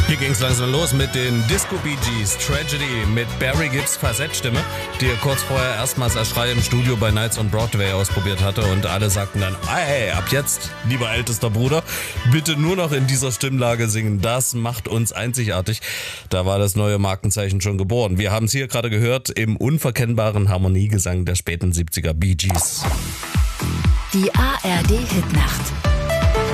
Hier ging's langsam los mit den Disco Bee Gees, Tragedy mit Barry Gibbs Falsettstimme, die er kurz vorher erstmals als Schrei im Studio bei Nights on Broadway ausprobiert hatte und alle sagten dann, hey, ab jetzt, lieber ältester Bruder, bitte nur noch in dieser Stimmlage singen, das macht uns einzigartig. Da war das neue Markenzeichen schon geboren. Wir haben es hier gerade gehört im unverkennbaren Harmoniegesang der späten 70er Bee Gees. Die ARD Hitnacht.